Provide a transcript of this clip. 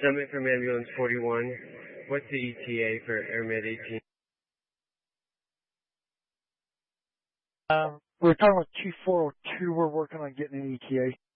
Summit from Ambulance 41. What's the ETA for AirMed 18? We're talking about 2402. We're working on getting an ETA.